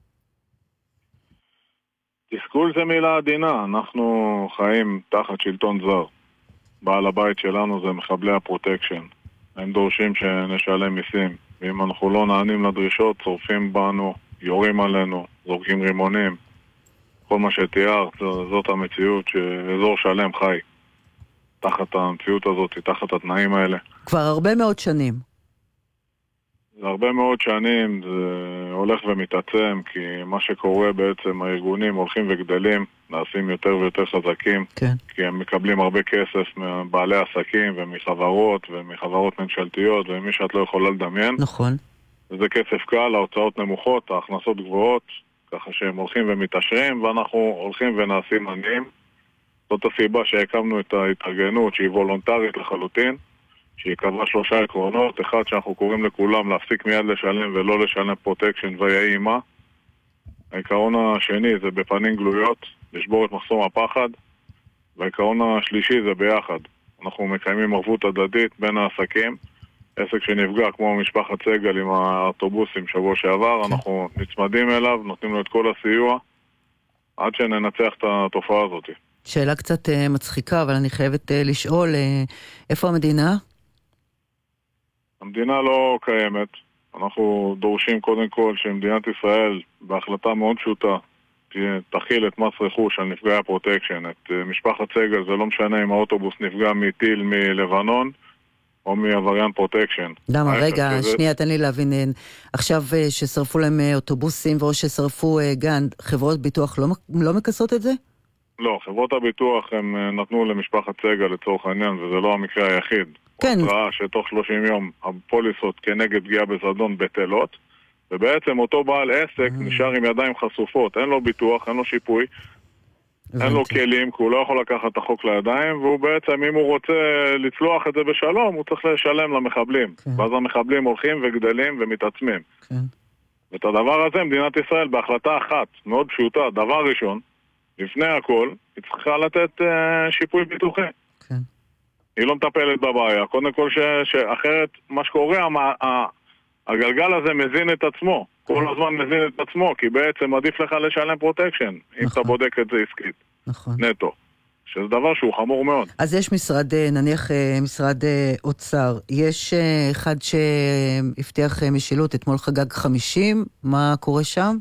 תסכול זה מילה עדינה, אנחנו חיים תחת שלטון זר. בעל הבית שלנו זה מחבלי הפרוטקשן. הם דורשים שנשלם מיסים. ואם אנחנו לא נענים לדרישות, צורפים בנו, יורים עלינו, זורקים רימונים. כל מה שתיארת, זאת המציאות שאזור שלם חי. תחת המציאות הזאת, תחת התנאים האלה. כבר הרבה מאוד שנים. זה הרבה מאוד שנים, זה הולך ומתעצם, כי מה שקורה בעצם, הארגונים הולכים וגדלים, נעשים יותר ויותר חזקים, כן. כי הם מקבלים הרבה כסף מבעלי עסקים ומחברות ומחברות ממשלתיות, ומי שאת לא יכולה לדמיין. נכון. וזה כסף קל, ההוצאות נמוכות, ההכנסות גבוהות, ככה שהם הולכים ומתעשרים, ואנחנו הולכים ונעשים עניים. זאת הסיבה שהקמנו את ההתארגנות שהיא וולונטרית לחלוטין, שהיא קבעה שלושה עקרונות. אחד, שאנחנו קוראים לכולם להפסיק מיד לשלם ולא לשלם פרוטקשן ויהי עימה. העיקרון השני זה בפנים גלויות, לשבור את מחסום הפחד. והעיקרון השלישי זה ביחד. אנחנו מקיימים ערבות הדדית בין העסקים. עסק שנפגע כמו משפחת סגל עם האוטובוסים שבוע שעבר, אנחנו נצמדים אליו, נותנים לו את כל הסיוע, עד שננצח את התופעה הזאת. שאלה קצת uh, מצחיקה, אבל אני חייבת uh, לשאול, uh, איפה המדינה? המדינה לא קיימת. אנחנו דורשים קודם כל שמדינת ישראל, בהחלטה מאוד פשוטה, תכיל את מס רכוש על נפגעי הפרוטקשן. את משפחת סגל, זה לא משנה אם האוטובוס נפגע מטיל מלבנון או מעבריין פרוטקשן. למה, רגע, שזה... שנייה, תן לי להבין, עכשיו ששרפו להם אוטובוסים ואו ששרפו גן, חברות ביטוח לא, לא מקסות את זה? לא, חברות הביטוח הם נתנו למשפחת סגל לצורך העניין, וזה לא המקרה היחיד. כן. הוא ראה שתוך שלושים יום הפוליסות כנגד פגיעה בזדון בטלות, ובעצם אותו בעל עסק נשאר עם ידיים חשופות, אין לו ביטוח, אין לו שיפוי, אין לו כלים, כי הוא לא יכול לקחת את החוק לידיים, והוא בעצם, אם הוא רוצה לצלוח את זה בשלום, הוא צריך לשלם למחבלים. ואז המחבלים הולכים וגדלים ומתעצמים. ואת הדבר הזה, מדינת ישראל, בהחלטה אחת, מאוד פשוטה, דבר ראשון, לפני הכל, היא צריכה לתת שיפוי ביטוחי. היא לא מטפלת בבעיה. קודם כל, שאחרת, מה שקורה, הגלגל הזה מזין את עצמו. כל הזמן מזין את עצמו, כי בעצם עדיף לך לשלם פרוטקשן, אם אתה בודק את זה עסקית. נטו. שזה דבר שהוא חמור מאוד. אז יש משרד, נניח משרד אוצר, יש אחד שהבטיח משילות, אתמול חגג חמישים, מה קורה שם?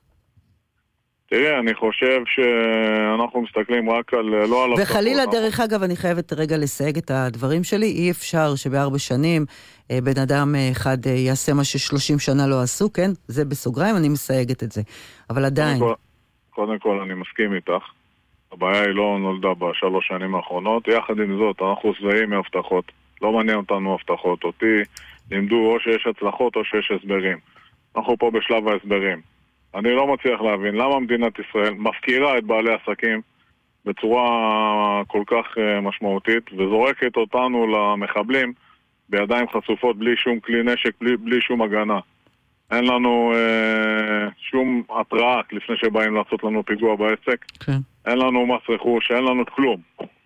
תראה, אני חושב שאנחנו מסתכלים רק על, לא על... וחלילה דרך אגב, אני חייבת רגע לסייג את הדברים שלי, אי אפשר שבארבע שנים בן אדם אחד יעשה מה ששלושים שנה לא עשו, כן? זה בסוגריים, אני מסייגת את זה. אבל עדיין... קודם כל, קודם כל אני מסכים איתך. הבעיה היא לא נולדה בשלוש שנים האחרונות. יחד עם זאת, אנחנו שבעים מהבטחות. לא מעניין אותנו הבטחות. אותי לימדו או שיש הצלחות או שיש הסברים. אנחנו פה בשלב ההסברים. אני לא מצליח להבין למה מדינת ישראל מפקירה את בעלי עסקים בצורה כל כך משמעותית וזורקת אותנו למחבלים בידיים חשופות בלי שום כלי נשק, בלי, בלי שום הגנה. אין לנו אה, שום התראה לפני שבאים לעשות לנו פיגוע בעסק. כן. אין לנו מס רכוש, אין לנו כלום.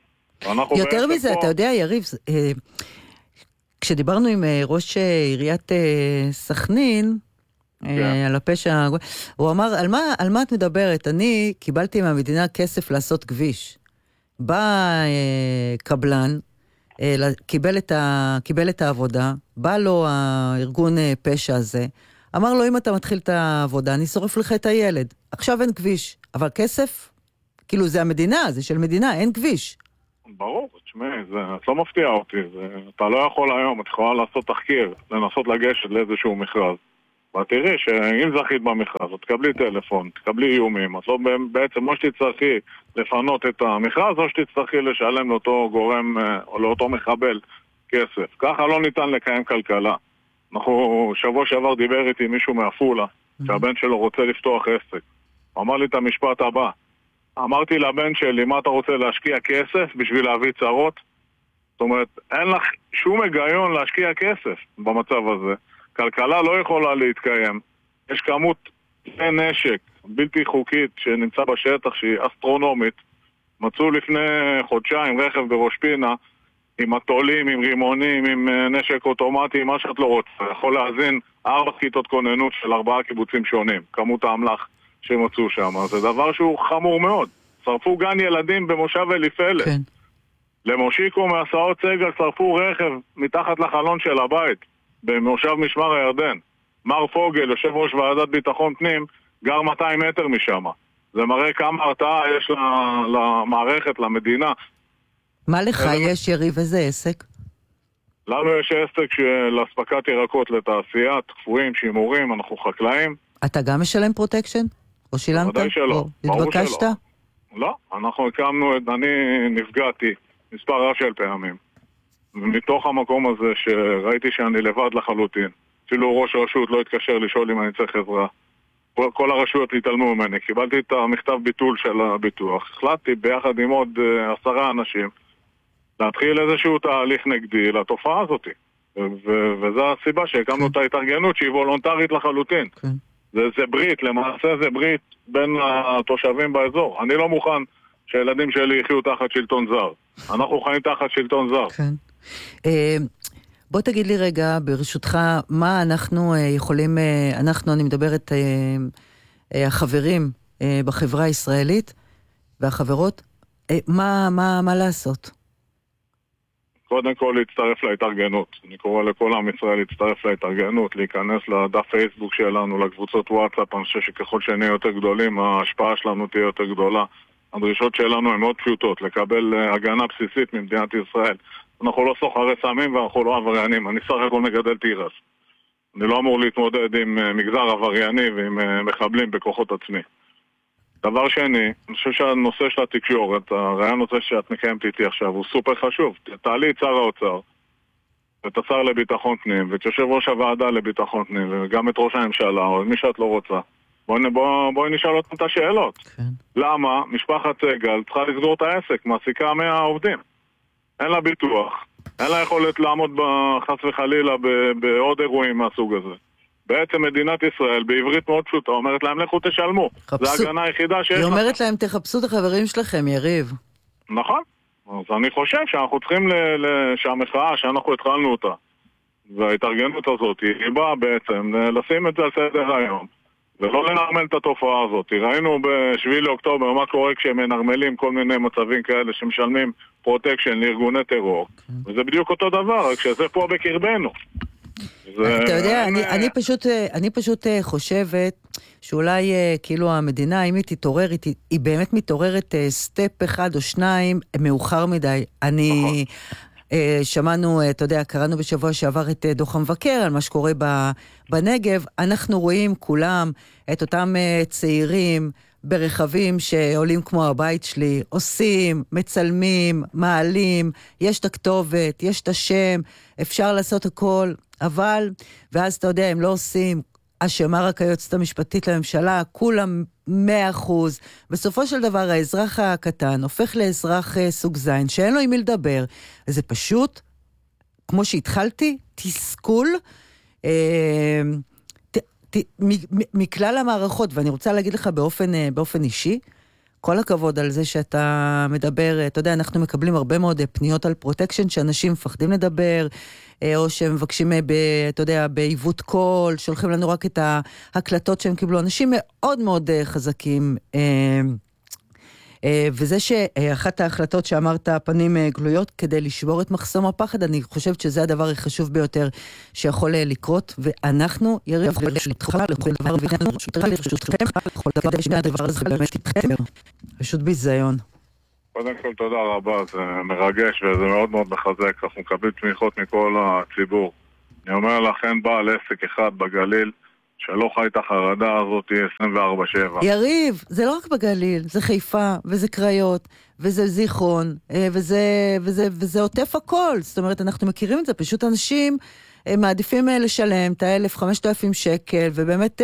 יותר מזה, פה... אתה יודע, יריב, אה, כשדיברנו עם אה, ראש עיריית אה, סכנין, על הפשע, הוא אמר, על מה, על מה את מדברת? אני קיבלתי מהמדינה כסף לעשות כביש. בא אה, קבלן, אה, קיבל, את ה, קיבל את העבודה, בא לו הארגון אה, פשע הזה, אמר לו, אם אתה מתחיל את העבודה, אני שורף לך את הילד. עכשיו אין כביש, אבל כסף, כאילו זה המדינה, זה של מדינה, אין כביש. ברור, תשמעי, את לא מפתיע אותי, זה, אתה לא יכול היום, את יכולה לעשות תחקיר, לנסות לגשת לאיזשהו מכרז. ותראי שאם זכית במכרז, את תקבלי טלפון, תקבלי איומים, את לא בעצם או שתצטרכי לפנות את המכרז, או שתצטרכי לשלם לאותו גורם או לאותו מחבל כסף. ככה לא ניתן לקיים כלכלה. אנחנו שבוע שעבר דיבר איתי מישהו מאפולה, שהבן שלו רוצה לפתוח עסק. הוא אמר לי את המשפט הבא. אמרתי לבן שלי, מה אתה רוצה להשקיע כסף בשביל להביא צרות? זאת אומרת, אין לך שום היגיון להשקיע כסף במצב הזה. כלכלה לא יכולה להתקיים. יש כמות נשק בלתי חוקית שנמצא בשטח שהיא אסטרונומית. מצאו לפני חודשיים רכב בראש פינה עם מטולים, עם רימונים, עם נשק אוטומטי, מה שאת לא רוצה. יכול להזין ארבע כיתות כוננות של ארבעה קיבוצים שונים. כמות האמל"ח שמצאו שם. זה דבר שהוא חמור מאוד. שרפו גן ילדים במושב אליפלת. כן. למושיקו מהסעות סגל שרפו רכב מתחת לחלון של הבית. במושב משמר הירדן. מר פוגל, יושב ראש ועדת ביטחון פנים, גר מאתיים מטר משם. זה מראה כמה הרתעה יש למערכת, למדינה. מה לך יש, יריב, איזה עסק? לנו יש עסק של אספקת ירקות לתעשייה, תקפואים, שימורים, אנחנו חקלאים. אתה גם משלם פרוטקשן? או שילמת? ודאי שלא. התבקשת? לא, אנחנו הקמנו, אני נפגעתי מספר רב של פעמים. ומתוך המקום הזה שראיתי שאני לבד לחלוטין, אפילו ראש הרשות לא התקשר לשאול אם אני צריך עזרה. כל הרשויות התעלמו ממני. קיבלתי את המכתב ביטול של הביטוח. החלטתי ביחד עם עוד עשרה אנשים להתחיל איזשהו תהליך נגדי לתופעה הזאת. וזו הסיבה שהקמנו את ההתארגנות שהיא וולונטרית לחלוטין. זה, זה ברית, למעשה זה ברית בין התושבים באזור. אני לא מוכן שהילדים שלי יחיו תחת שלטון זר. אנחנו חיים תחת שלטון זר. כן. בוא תגיד לי רגע, ברשותך, מה אנחנו יכולים, אנחנו, אני מדברת, החברים בחברה הישראלית והחברות, מה, מה, מה לעשות? קודם כל להצטרף להתארגנות. אני קורא לכל עם ישראל להצטרף להתארגנות, להיכנס לדף פייסבוק שלנו, לקבוצות וואטסאפ. אני חושב שככל שנהיה יותר גדולים, ההשפעה שלנו תהיה יותר גדולה. הדרישות שלנו הן מאוד פשוטות, לקבל הגנה בסיסית ממדינת ישראל. אנחנו לא סוחרי סמים ואנחנו לא עבריינים. אני סך הכל מגדל תירס. אני לא אמור להתמודד עם מגזר עברייני ועם מחבלים בכוחות עצמי. דבר שני, אני חושב שהנושא של התקשורת, הרעיון הזה שאת מקיימת איתי עכשיו, הוא סופר חשוב. תעלי את שר האוצר, ואת השר לביטחון פנים, ואת יושב ראש הוועדה לביטחון פנים, וגם את ראש הממשלה, או מי שאת לא רוצה. בואי בוא, בוא נשאל אותם את השאלות. כן. למה משפחת סגל צריכה לסגור את העסק, מעסיקה מאה עובדים? אין לה ביטוח, אין לה יכולת לעמוד בחס וחלילה בעוד אירועים מהסוג הזה. בעצם מדינת ישראל, בעברית מאוד פשוטה, אומרת להם, לכו תשלמו. חפשו... זה ההגנה היחידה שיש לכם. היא אומרת להם, תחפשו את החברים שלכם, יריב. נכון. אז אני חושב שאנחנו צריכים, ל... ל... שהמחאה, שאנחנו התחלנו אותה, וההתארגנות הזאת, היא באה בעצם לשים את זה על סדר היום, ולא לנרמל את התופעה הזאת. ראינו בשביעי לאוקטובר מה קורה כשהם מנרמלים כל מיני מצבים כאלה שמשלמים פרוטקשן לארגוני טרור. וזה בדיוק אותו דבר, רק שזה פה בקרבנו. אתה יודע, אני, אני פשוט, אני פשוט חושבת שאולי כאילו המדינה, אם היא תתעורר, היא, היא באמת מתעוררת סטפ אחד או שניים מאוחר מדי. אני שמענו, אתה יודע, קראנו בשבוע שעבר את דוח המבקר על מה שקורה בנגב. אנחנו רואים כולם את אותם צעירים ברכבים שעולים כמו הבית שלי, עושים, מצלמים, מעלים, יש את הכתובת, יש את השם, אפשר לעשות הכל, אבל, ואז אתה יודע, הם לא עושים, אשמה רק היועצת המשפטית לממשלה, כולם מאה אחוז, בסופו של דבר האזרח הקטן הופך לאזרח סוג זין, שאין לו עם מי לדבר, וזה פשוט, כמו שהתחלתי, תסכול, אה, מכלל המערכות, ואני רוצה להגיד לך באופן, באופן אישי, כל הכבוד על זה שאתה מדבר, אתה יודע, אנחנו מקבלים הרבה מאוד פניות על פרוטקשן, שאנשים מפחדים לדבר, או שהם מבקשים, ב, אתה יודע, בעיוות קול, שולחים לנו רק את ההקלטות שהם קיבלו, אנשים מאוד מאוד חזקים, וזה שאחת ההחלטות שאמרת, פנים גלויות, כדי לשבור את מחסום הפחד, אני חושבת שזה הדבר החשוב ביותר שיכול לקרות, ואנחנו, יריב, פשוט ביזיון. קודם כל תודה רבה, זה מרגש וזה מאוד מאוד מחזק, אנחנו מקבלים תמיכות מכל הציבור. אני אומר לכם, בעל עסק אחד בגליל, שלא חי את החרדה הזאת עשרים וארבע שבע. יריב, זה לא רק בגליל, זה חיפה, וזה קריות, וזה זיכרון, וזה, וזה, וזה עוטף הכל. זאת אומרת, אנחנו מכירים את זה, פשוט אנשים מעדיפים לשלם את האלף, חמשת אלפים שקל, ובאמת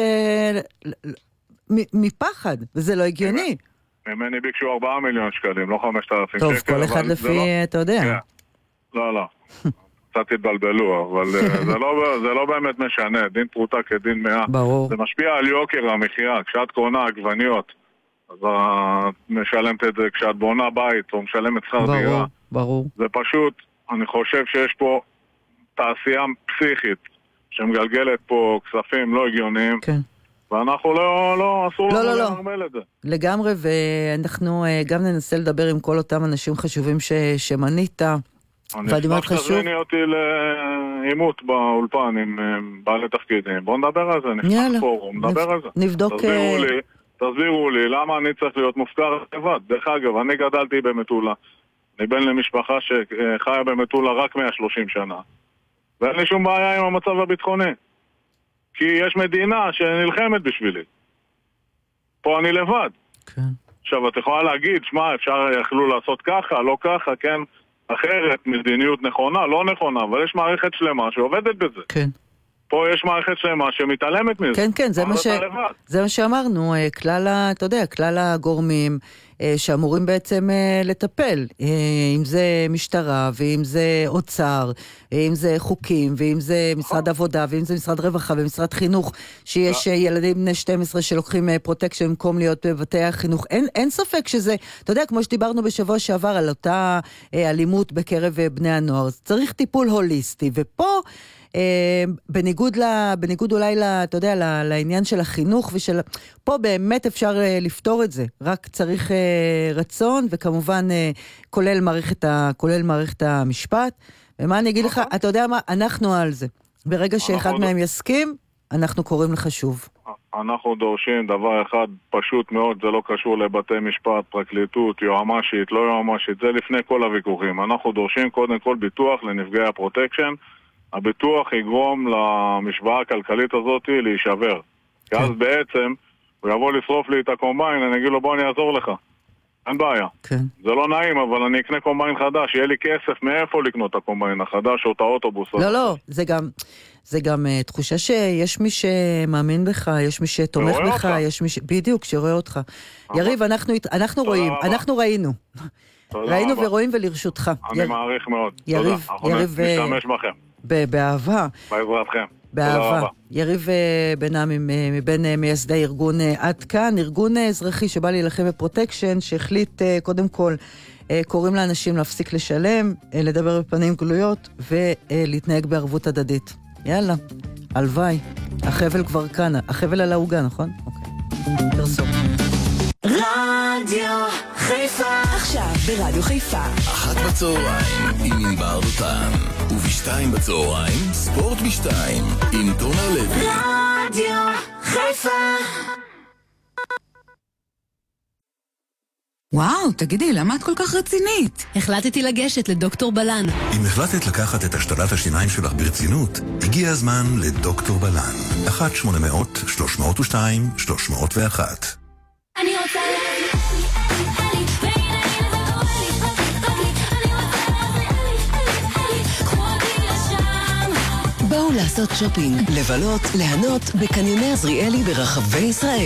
מפחד, וזה לא הגיוני. ממני ביקשו ארבעה מיליון שקלים, לא חמשת אלפים שקל. טוב, כל אחד לפי, אתה יודע. לא, לא. קצת התבלבלו, אבל זה לא, זה לא באמת משנה, דין פרוטה כדין מאה. ברור. זה משפיע על יוקר המחיה, כשאת קונה עגבניות, אז את משלמת את זה, כשאת בונה בית, או משלמת שכר דירה. ברור, ברור. זה פשוט, אני חושב שיש פה תעשייה פסיכית, שמגלגלת פה כספים לא הגיוניים. כן. ואנחנו לא, לא, אסור לא, לנו לא, לנרמל את זה. לגמרי, ואנחנו גם ננסה לדבר עם כל אותם אנשים חשובים ש, שמנית. אני אשמח שתזמיני אותי לאימות באולפן עם בעלי תפקידים. בואו נדבר על זה, נפתח פורום, נדבר על זה. נבדוק... תסבירו לי, תסבירו לי למה אני צריך להיות מופקר לבד. דרך אגב, אני גדלתי במטולה. אני בן למשפחה שחיה במטולה רק מאה ושלושים שנה. ואין לי שום בעיה עם המצב הביטחוני. כי יש מדינה שנלחמת בשבילי. פה אני לבד. כן. עכשיו, את יכולה להגיד, שמה, אפשר יכלו לעשות ככה, לא ככה, כן? אחרת, מדיניות נכונה, לא נכונה, אבל יש מערכת שלמה שעובדת בזה. כן. פה יש מערכת שלמה שמתעלמת מזה. כן, כן, זה מה, ש... זה מה שאמרנו, כלל, אתה יודע, כלל הגורמים שאמורים בעצם לטפל, אם זה משטרה, ואם זה אוצר, אם זה חוקים, ואם זה משרד עבודה, ואם זה משרד רווחה, ומשרד חינוך, שיש ילדים בני שתים עשרה שלוקחים פרוטקשן במקום להיות בבתי החינוך. אין, אין ספק שזה, אתה יודע, כמו שדיברנו בשבוע שעבר על אותה אלימות בקרב בני הנוער, צריך טיפול הוליסטי, ופה בניגוד, לה, בניגוד אולי, לה, אתה יודע, לה, לעניין של החינוך ושל... פה באמת אפשר לפתור את זה, רק צריך רצון, וכמובן כולל מערכת, ה, כולל מערכת המשפט. ומה אני אגיד לך, אתה יודע מה, אנחנו על זה. ברגע שאחד מהם יסכים, אנחנו קוראים לך שוב. אנחנו דורשים דבר אחד פשוט מאוד, זה לא קשור לבתי משפט, פרקליטות, יועמשית, לא יועמשית, זה לפני כל הוויכוחים. אנחנו דורשים קודם כל ביטוח לנפגעי הפרוטקשן. הביטוח יגרום למשוואה הכלכלית הזאת להישבר. כי אז בעצם הוא יבוא לשרוף לי את הקומביין, אני אגיד לו בוא אני אעזור לך. אין בעיה. כן. זה לא נעים, אבל אני אקנה קומביין חדש, יהיה לי כסף מאיפה לקנות את הקומביין החדש או את האוטובוס. לא, לא, זה גם, זה גם uh, תחושה שיש מי שמאמין בך, יש מי שתומך בך, אותך. יש מי ש... בדיוק, שרואה אותך. אבל... יריב, אנחנו, אנחנו רואים, רבה. אנחנו ראינו. ראינו רבה. ורואים ולרשותך. אני יר... מעריך מאוד. יריב, תודה. יריב, נשתמש בכם. ב- באהבה. בעזרתכם. באהבה. יריב בנם מבין מייסדי ארגון עד כאן, ארגון אזרחי שבא להילחם בפרוטקשן, שהחליט קודם כל, קוראים לאנשים להפסיק לשלם, לדבר בפנים גלויות ולהתנהג בערבות הדדית. יאללה, הלוואי. החבל כבר כאן, החבל על ההוגה, נכון? אוקיי. פרסום. רדיו חיפה. עכשיו ברדיו חיפה. אחת בצהריים עם ענבר דותן. ובשתיים בצהריים ספורט בשתיים עם תומר לוי. רדיו חיפה. וואו, תגידי, למה את כל כך רצינית? החלטתי לגשת לדוקטור בלן. אם החלטת לקחת את השתלת השיניים שלך ברצינות, הגיע הזמן לדוקטור בלן. אחת שמונה מאות שלוש מאות ושתיים שלוש מאות ואחת. אני רוצה בואו לעשות שופינג, לבלות, ליהנות בקניוני עזריאלי ברחבי ישראל.